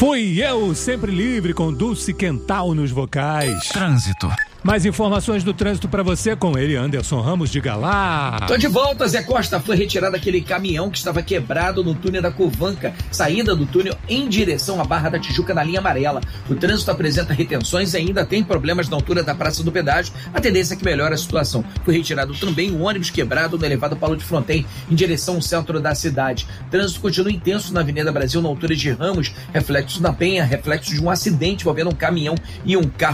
Fui eu, sempre livre, com Dulce Quental nos vocais. Trânsito. Mais informações do trânsito para você com ele, Anderson Ramos de Galá. Tô de volta, Zé Costa. Foi retirado aquele caminhão que estava quebrado no túnel da Covanca, saída do túnel em direção à Barra da Tijuca na linha amarela. O trânsito apresenta retenções e ainda tem problemas na altura da Praça do Pedágio. A tendência é que melhora a situação. Foi retirado também um ônibus quebrado no elevado Paulo de Fronten, em direção ao centro da cidade. O trânsito continua intenso na Avenida Brasil, na altura de Ramos, reflexo da Penha, reflexo de um acidente envolvendo um caminhão e um carro